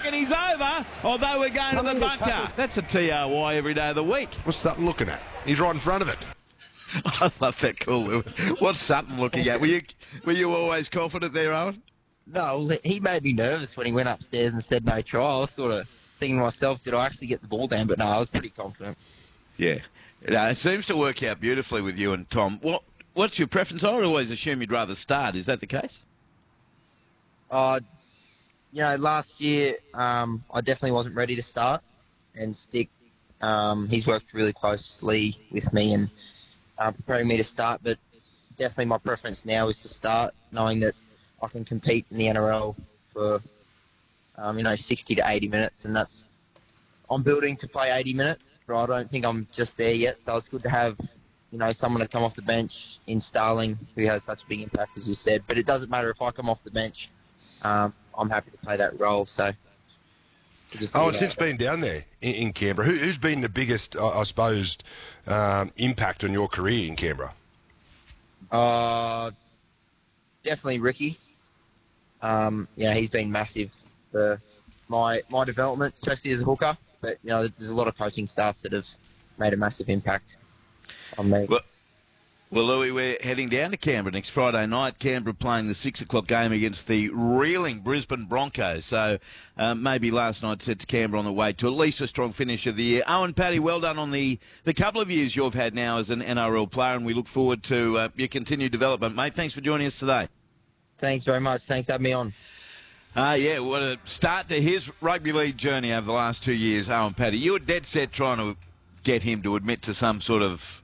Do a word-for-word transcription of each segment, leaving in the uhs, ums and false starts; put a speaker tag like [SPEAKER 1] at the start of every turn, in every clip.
[SPEAKER 1] reckon he's over, although we're going to the bunker. That's a T R Y every day of the week.
[SPEAKER 2] What's Sutton looking at? He's right in front of it.
[SPEAKER 1] I love that call, Lewis. What's Sutton looking at? Were you were you always confident there, Owen?
[SPEAKER 3] No, he made me nervous when he went upstairs and said no try. I was sort of thinking to myself, did I actually get the ball down? But no, I was pretty confident.
[SPEAKER 1] Yeah. No, it seems to work out beautifully with you and Tom. What What's your preference? I would always assume you'd rather start. Is that the case?
[SPEAKER 3] Uh, you know, last year um, I definitely wasn't ready to start. And Stick, um, he's worked really closely with me and uh, preparing me to start. But definitely my preference now is to start, knowing that I can compete in the N R L for, um, you know, sixty to eighty minutes. And that's, I'm building to play eighty minutes, but I don't think I'm just there yet. So it's good to have, you know, someone to come off the bench in Starling who has such a big impact, as you said. But it doesn't matter if I come off the bench. Um, I'm happy to play that role. So.
[SPEAKER 2] Oh, and since being down there in, in Canberra, who, who's been the biggest, I, I suppose, um, impact on your career in Canberra?
[SPEAKER 3] Uh, definitely Ricky. Um, yeah, he's been massive for my my development, especially as a hooker. But you know, there's a lot of coaching staff that have made a massive impact on me.
[SPEAKER 1] Well, well, Louis, we're heading down to Canberra next Friday night. Canberra playing the six o'clock game against the reeling Brisbane Broncos. So uh, maybe last night set to Canberra on the way to at least a strong finish of the year. Owen, Paddy, well done on the, the couple of years you've had now as an N R L player, and we look forward to uh, your continued development. Mate, thanks for joining us today.
[SPEAKER 3] Thanks very much. Thanks for having me on.
[SPEAKER 1] Uh, yeah, what a start to his rugby league journey over the last two years, Owen Paddy. You were dead set trying to get him to admit to some sort of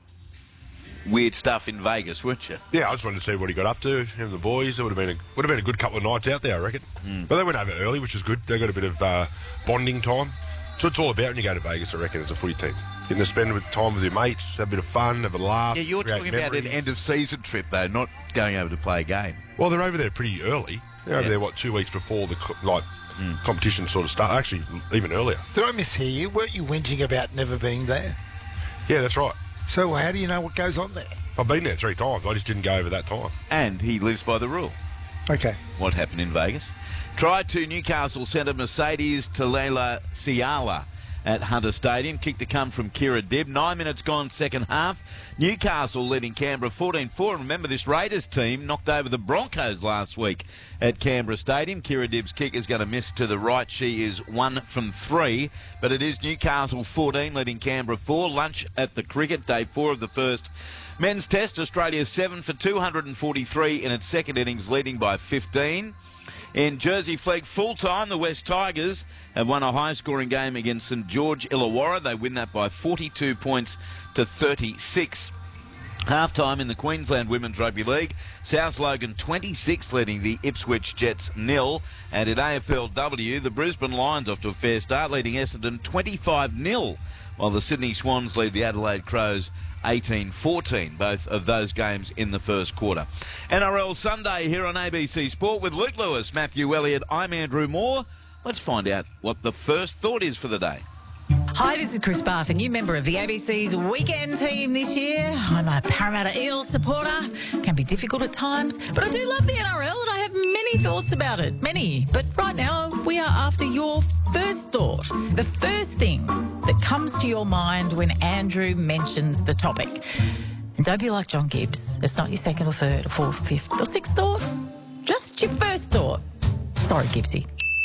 [SPEAKER 1] weird stuff in Vegas, weren't you?
[SPEAKER 2] Yeah, I just wanted to see what he got up to, him and the boys. It would have been a, would have been a good couple of nights out there, I reckon. Mm. But they went over early, which is good. They got a bit of uh, bonding time. That's what it's all about when you go to Vegas, I reckon, as a footy team. Getting to spend with time with your mates, have a bit of fun, have a laugh.
[SPEAKER 1] Yeah, you're talking memories. About an end-of-season trip, though, not going over to play a game.
[SPEAKER 2] Well, they're over there pretty early. They're over yeah. there, what, two weeks before the like mm. competition sort of start. Actually, even earlier.
[SPEAKER 4] Did I mishear you? Weren't you whinging about never being there?
[SPEAKER 2] Yeah, that's right.
[SPEAKER 4] So how do you know what goes on there?
[SPEAKER 2] I've been there three times. I just didn't go over that time.
[SPEAKER 1] And he lives by the rule.
[SPEAKER 4] Okay.
[SPEAKER 1] What happened in Vegas? Try to Newcastle centre Mercedes Talela Siala at Hunter Stadium. Kick to come from Kira Dibb. Nine minutes gone, second half. Newcastle leading Canberra fourteen four. And remember, this Raiders team knocked over the Broncos last week at Canberra Stadium. Kira Dibb's kick is going to miss to the right. She is one from three. But it is Newcastle fourteen leading Canberra four. Lunch at the cricket, day four of the first men's test. Australia seven for two hundred forty-three in its second innings, leading by fifteen. In Jersey Flegg full-time, the West Tigers have won a high-scoring game against St George Illawarra. They win that by forty-two points to thirty-six. Half-time in the Queensland Women's Rugby League, South Logan twenty-six leading the Ipswich Jets nil. And in A F L W, the Brisbane Lions off to a fair start, leading Essendon twenty-five nil, while the Sydney Swans lead the Adelaide Crows eighteen fourteen, both of those games in the first quarter. N R L Sunday here on A B C Sport with Luke Lewis, Matthew Elliott, I'm Andrew Moore. Let's find out what the first thought is for the day.
[SPEAKER 5] Hi, this is Chris Barth, a new member of the A B C's weekend team this year. I'm a Parramatta Eels supporter. Can be difficult at times, but I do love the N R L and I have many thoughts about it. Many. But right now, we are after your first thought. The first thing that comes to your mind when Andrew mentions the topic. And don't be like John Gibbs. It's not your second or third or fourth, fifth or sixth thought. Just your first thought. Sorry, Gibbsy.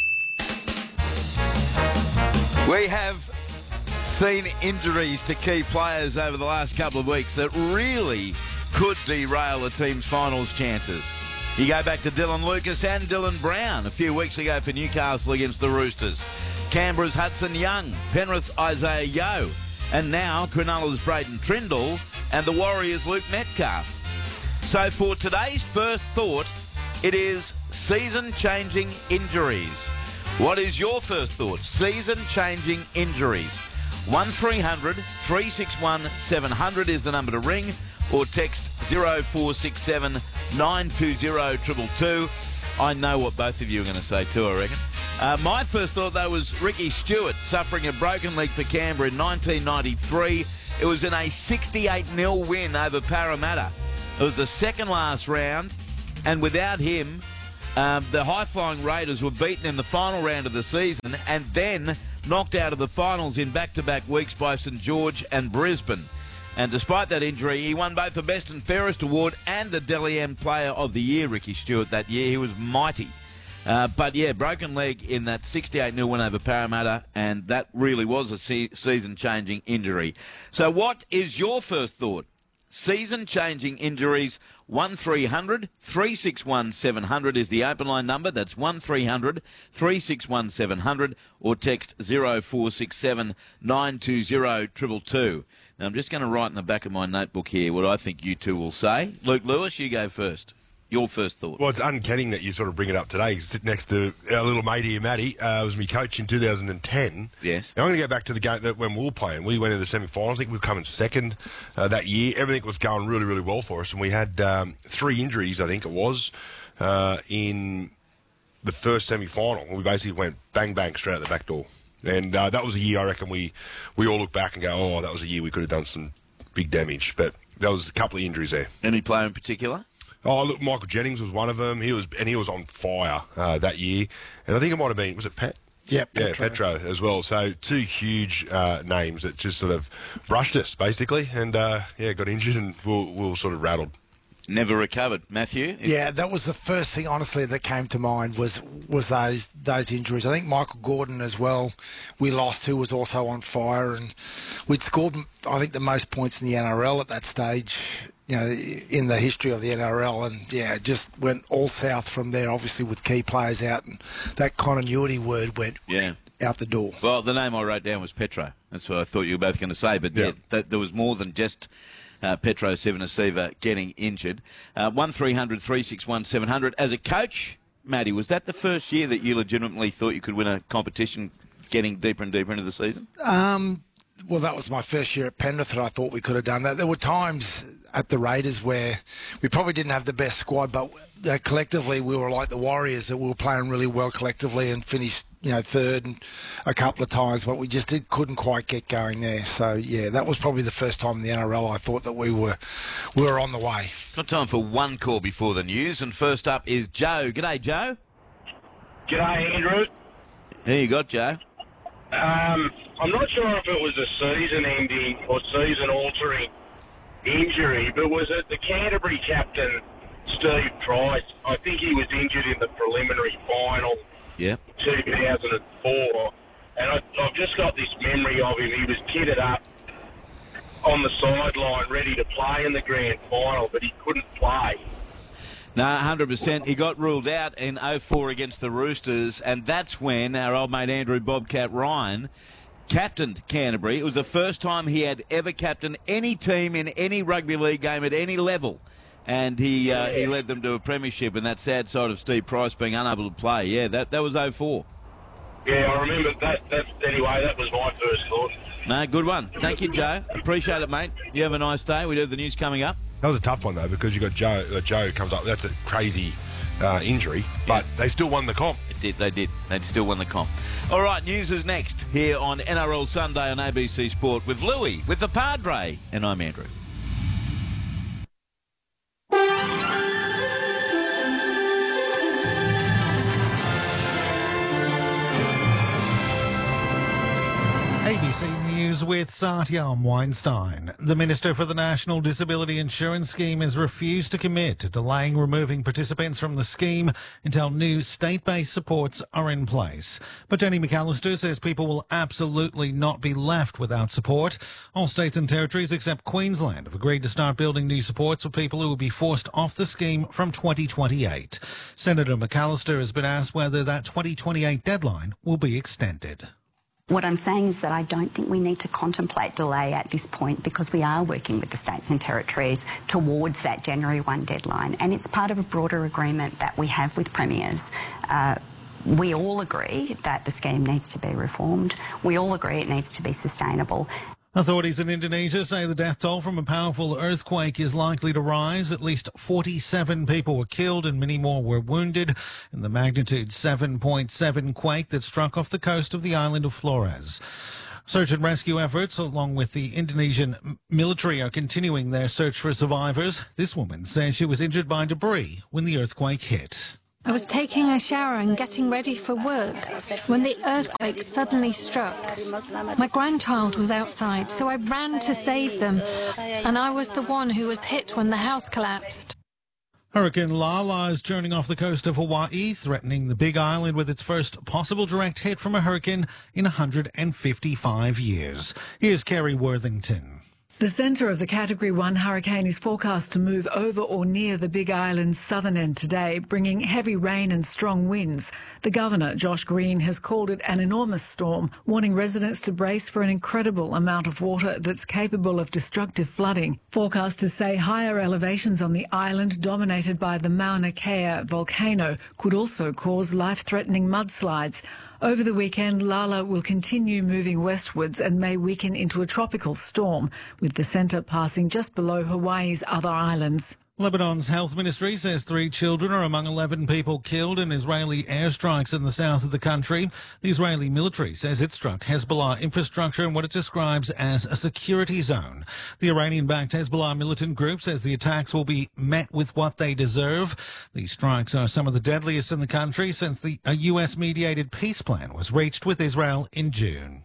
[SPEAKER 1] We have seen injuries to key players over the last couple of weeks that really could derail a team's finals chances. You go back to Dylan Lucas and Dylan Brown a few weeks ago for Newcastle against the Roosters. Canberra's Hudson Young, Penrith's Isaiah Yeo, and now Cronulla's Braden Trindle and the Warriors' Luke Metcalf. So for today's first thought, it is season-changing injuries. What is your first thought? Season-changing injuries. one three hundred, three six one, seven hundred is the number to ring, or text zero four six seven, nine two zero, two two two. I know what both of you are going to say too, I reckon. Uh, my first thought, though, was Ricky Stewart suffering a broken leg for Canberra in nineteen ninety-three. It was in a sixty-eight nil win over Parramatta. It was the second last round, and without him, Um, the high-flying Raiders were beaten in the final round of the season and then knocked out of the finals in back-to-back weeks by St George and Brisbane. And despite that injury, he won both the Best and Fairest Award and the Dally M Player of the Year, Ricky Stewart, that year. He was mighty. Uh, but, yeah, broken leg in that sixty-eight nil win over Parramatta, and that really was a se- season-changing injury. So what is your first thought? Season-changing injuries, one three hundred, three six one, seven hundred is the open line number. That's one three hundred, three six one, seven hundred, or text zero four six seven, nine two zero, two two two. Now, I'm just going to write in the back of my notebook here what I think you two will say. Luke Lewis, you go first. Your first thought.
[SPEAKER 2] Well, it's uncanny that you sort of bring it up today. Sit next to our little mate here, Matty. Uh, was my coach in two thousand ten.
[SPEAKER 1] Yes.
[SPEAKER 2] Now, I'm going to go back to the game that when we were playing. We went into the semi-finals. I think we were coming second uh, that year. Everything was going really, really well for us. And we had um, three injuries, I think it was, uh, in the first semi-final. We basically went bang, bang, straight out the back door. And uh, that was a year, I reckon, we, we all look back and go, oh, that was a year we could have done some big damage. But there was a couple of injuries there.
[SPEAKER 1] Any player in particular?
[SPEAKER 2] Oh, look, Michael Jennings was one of them. He was, and he was on fire uh, that year. And I think it might have been, was it Pat?
[SPEAKER 4] Yep,
[SPEAKER 2] Yeah,
[SPEAKER 4] Petro.
[SPEAKER 2] Petro as well. So two huge uh, names that just sort of brushed us, basically. And, uh, yeah, got injured and we we'll, we'll sort of rattled.
[SPEAKER 1] Never recovered. Matthew?
[SPEAKER 4] Yeah, that was the first thing, honestly, that came to mind was was those those injuries. I think Michael Gordon as well, we lost, who was also on fire, and we'd scored, I think, the most points in the N R L at that stage, you know, in the history of the N R L, and yeah, it just went all south from there, obviously with key players out, and that continuity word went
[SPEAKER 1] Yeah.
[SPEAKER 4] out the door.
[SPEAKER 1] Well, the name I wrote down was Petro. That's what I thought you were both going to say, but yeah,
[SPEAKER 2] Yeah.
[SPEAKER 1] that, there was more than just uh, Petro Sevenasiva getting injured. Uh, one three hundred, three six one, seven hundred. As a coach, Matty, was that the first year that you legitimately thought you could win a competition getting deeper and deeper into the season?
[SPEAKER 4] Um, well, that was my first year at Penrith, and I thought we could have done that. There were times at the Raiders where we probably didn't have the best squad, but uh, collectively we were like the Warriors, that we were playing really well collectively and finished, you know, third and a couple of times, but we just did, couldn't quite get going there. So yeah, that was probably the first time in the N R L I thought that we were we were on the way.
[SPEAKER 1] Got time for one call before the news, and first up is Joe. G'day, Joe.
[SPEAKER 6] G'day, Andrew.
[SPEAKER 1] Who you got, Joe?
[SPEAKER 6] Um, I'm not sure if it was a season-ending or season-altering injury, but was it the Canterbury captain, Steve Price? I think he was injured in the preliminary final,
[SPEAKER 1] Yeah.
[SPEAKER 6] two thousand four, and I, I've just got this memory of him. He was kitted up on the sideline, ready to play in the grand final, but he couldn't play.
[SPEAKER 1] No, one hundred percent. He got ruled out in oh four against the Roosters, and that's when our old mate Andrew Bobcat Ryan captained Canterbury. It was the first time he had ever captained any team in any rugby league game at any level. And he uh, he led them to a premiership, and that sad side of Steve Price being unable to play. Yeah, that, that was oh four.
[SPEAKER 6] Yeah, I remember that. That anyway, that was my first thought.
[SPEAKER 1] No, good one. Thank you, Joe. Appreciate it, mate. You have a nice day. We do have the news coming up.
[SPEAKER 2] That was a tough one, though, because you got Joe. Uh, Joe comes up. That's a crazy uh, injury, but they still won the comp.
[SPEAKER 1] It did, they did. They still won the comp. All right, news is next here on N R L Sunday on A B C Sport with Louis, with the Padre, and I'm Andrew.
[SPEAKER 7] A B C News with Satyam Weinstein. The Minister for the National Disability Insurance Scheme has refused to commit to delaying removing participants from the scheme until new state-based supports are in place. But Jenny McAllister says people will absolutely not be left without support. All states and territories except Queensland have agreed to start building new supports for people who will be forced off the scheme from twenty twenty-eight. Senator McAllister has been asked whether that twenty twenty-eight deadline will be extended.
[SPEAKER 8] What I'm saying is that I don't think we need to contemplate delay at this point because we are working with the states and territories towards that January first deadline, and it's part of a broader agreement that we have with premiers. Uh, we all agree that the scheme needs to be reformed. We all agree it needs to be sustainable.
[SPEAKER 7] Authorities in Indonesia say the death toll from a powerful earthquake is likely to rise. At least forty-seven people were killed and many more were wounded in the magnitude seven point seven quake that struck off the coast of the island of Flores. Search and rescue efforts, along with the Indonesian military, are continuing their search for survivors. This woman says she was injured by debris when the earthquake hit.
[SPEAKER 9] I was taking a shower and getting ready for work when the earthquake suddenly struck. My grandchild was outside, so I ran to save them, and I was the one who was hit when the house collapsed.
[SPEAKER 7] Hurricane Lala is churning off the coast of Hawaii, threatening the Big Island with its first possible direct hit from a hurricane in one hundred fifty-five years. Here's Kerry Worthington.
[SPEAKER 10] The centre of the Category one hurricane is forecast to move over or near the Big Island's southern end today, bringing heavy rain and strong winds. The Governor, Josh Green, has called it an enormous storm, warning residents to brace for an incredible amount of water that's capable of destructive flooding. Forecasters say higher elevations on the island, dominated by the Mauna Kea volcano, could also cause life-threatening mudslides. Over the weekend, Lala will continue moving westwards and may weaken into a tropical storm, with the centre passing just below Hawaii's other islands.
[SPEAKER 7] Lebanon's health ministry says three children are among eleven people killed in Israeli airstrikes in the south of the country. The Israeli military says it struck Hezbollah infrastructure in what it describes as a security zone. The Iranian-backed Hezbollah militant group says the attacks will be met with what they deserve. These strikes are some of the deadliest in the country since the a U S-mediated peace plan was reached with Israel in June.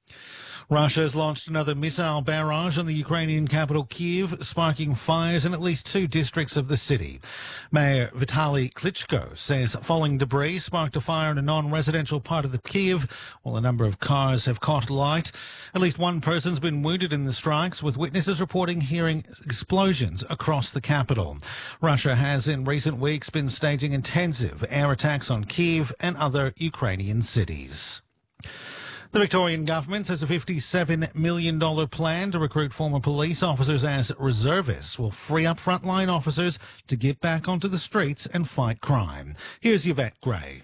[SPEAKER 7] Russia has launched another missile barrage on the Ukrainian capital Kyiv, sparking fires in at least two districts of the city. Mayor Vitaly Klitschko says falling debris sparked a fire in a non-residential part of the Kyiv, while a number of cars have caught light. At least one person's been wounded in the strikes, with witnesses reporting hearing explosions across the capital. Russia has in recent weeks been staging intensive air attacks on Kyiv and other Ukrainian cities. The Victorian government has a fifty-seven million dollars plan to recruit former police officers as reservists, will free up frontline officers to get back onto the streets and fight crime. Here's Yvette Gray.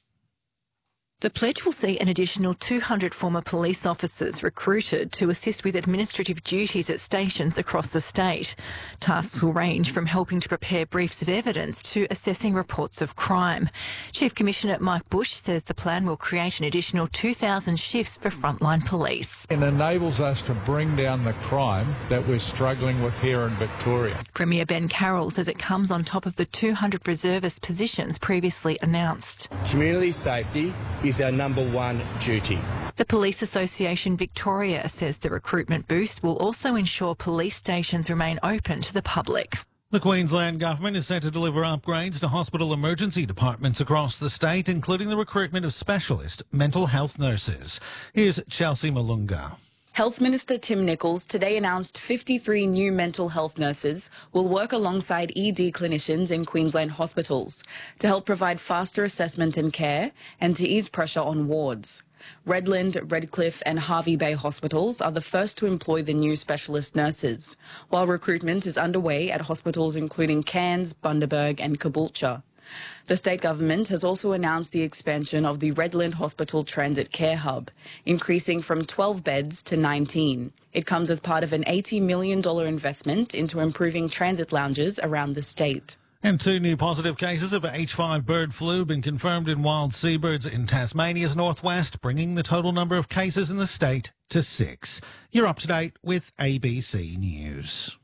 [SPEAKER 11] The pledge will see an additional two hundred former police officers recruited to assist with administrative duties at stations across the state. Tasks will range from helping to prepare briefs of evidence to assessing reports of crime. Chief Commissioner Mike Bush says the plan will create an additional two thousand shifts for frontline police.
[SPEAKER 12] It enables us to bring down the crime that we're struggling with here in Victoria.
[SPEAKER 11] Premier Ben Carroll says it comes on top of the two hundred reservist positions previously announced.
[SPEAKER 13] Community safety is our number one duty.
[SPEAKER 11] The Police Association Victoria says the recruitment boost will also ensure police stations remain open to the public.
[SPEAKER 7] The Queensland Government is set to deliver upgrades to hospital emergency departments across the state, including the recruitment of specialist mental health nurses. Here's Chelsea Malunga.
[SPEAKER 14] Health Minister Tim Nicholls today announced fifty-three new mental health nurses will work alongside E D clinicians in Queensland hospitals to help provide faster assessment and care and to ease pressure on wards. Redland, Redcliffe and Hervey Bay hospitals are the first to employ the new specialist nurses, while recruitment is underway at hospitals including Cairns, Bundaberg and Caboolture. The state government has also announced the expansion of the Redland Hospital Transit Care Hub, increasing from twelve beds to nineteen. It comes as part of an eighty million dollars investment into improving transit lounges around the state.
[SPEAKER 7] And two new positive cases of H five bird flu have been confirmed in wild seabirds in Tasmania's northwest, bringing the total number of cases in the state to six. You're up to date with A B C News.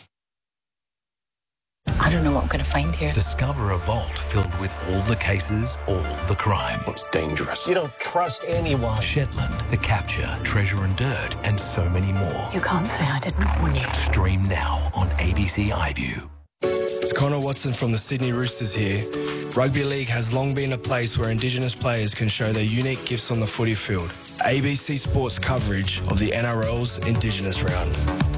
[SPEAKER 15] I don't know what I'm going to find here.
[SPEAKER 16] Discover a vault filled with all the cases, all the crime.
[SPEAKER 17] It's dangerous. You don't trust anyone.
[SPEAKER 16] Shetland, The Capture, Treasure and Dirt, and so many more.
[SPEAKER 15] You can't say I didn't warn you.
[SPEAKER 16] Stream now on A B C iView.
[SPEAKER 18] It's Connor Watson from the Sydney Roosters here. Rugby League has long been a place where Indigenous players can show their unique gifts on the footy field. A B C Sports coverage of the N R L's Indigenous round.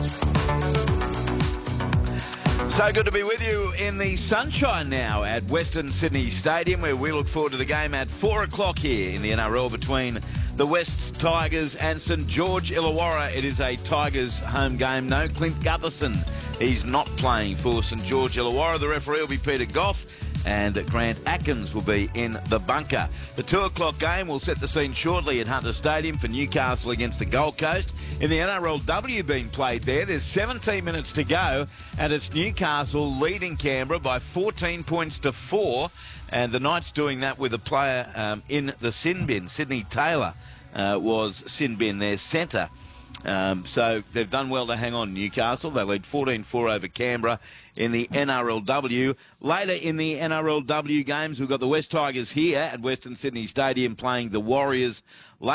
[SPEAKER 1] So good to be with you in the sunshine now at Western Sydney Stadium, where we look forward to the game at four o'clock here in the N R L between the Wests Tigers and St George Illawarra. It is a Tigers home game. No Clint Gutherson. He's not playing for St George Illawarra. The referee will be Peter Goff, and Grant Atkins will be in the bunker. The two o'clock game will set the scene shortly at Hunter Stadium for Newcastle against the Gold Coast. In the N R L W being played there, there's seventeen minutes to go, and it's Newcastle leading Canberra by fourteen points to four, and the Knights doing that with a player um, in the sin bin. Sydney Taylor uh, was sin bin, their centre. Um, so they've done well to hang on, Newcastle. They lead fourteen four over Canberra in the N R L W. Later in the N R L W games, we've got the West Tigers here at Western Sydney Stadium playing the Warriors.